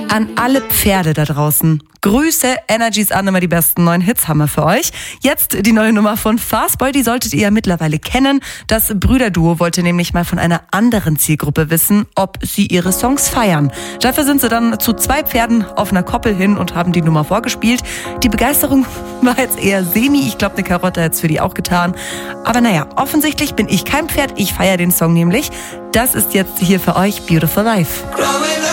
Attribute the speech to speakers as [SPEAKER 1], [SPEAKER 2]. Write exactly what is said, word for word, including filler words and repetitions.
[SPEAKER 1] An alle Pferde da draußen. Grüße, Energies an, immer die besten neuen Hits haben wir für euch. Jetzt die neue Nummer von Fastboy, die solltet ihr ja mittlerweile kennen. Das Brüderduo wollte nämlich mal von einer anderen Zielgruppe wissen, ob sie ihre Songs feiern. Dafür sind sie dann zu zwei Pferden auf einer Koppel hin und haben die Nummer vorgespielt. Die Begeisterung war jetzt eher semi, ich glaube, eine Karotte hätte es für die auch getan. Aber naja, offensichtlich bin ich kein Pferd, ich feiere den Song nämlich. Das ist jetzt hier für euch Beautiful Life.